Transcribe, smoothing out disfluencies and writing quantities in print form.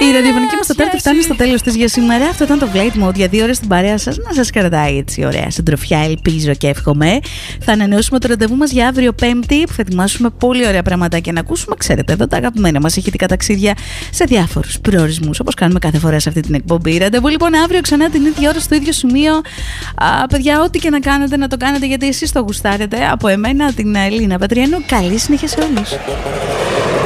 Η ραδιοφωνική μας τετάρτη φτάνει στο τέλος της για σήμερα. Αυτό ήταν το Blade Mode για 2 ώρες στην παρέα σας. Να σας κρατάει έτσι ωραία συντροφιά, ελπίζω και εύχομαι. Θα ανανεώσουμε το ραντεβού μας για αύριο Πέμπτη, που θα ετοιμάσουμε πολύ ωραία πραγματάκια να ακούσουμε. Ξέρετε, εδώ τα αγαπημένα μας ηχητικά ταξίδια σε διάφορους προορισμούς, όπως κάνουμε κάθε φορά σε αυτή την εκπομπή. Ραντεβού λοιπόν αύριο ξανά την ίδια ώρα στο ίδιο σημείο. Παιδιά, ό,τι και να κάνετε, να το κάνετε γιατί εσείς το γουστάρετε. Από εμένα, την Λίνα Πατριανού, καλή συνέχεια σε όλους.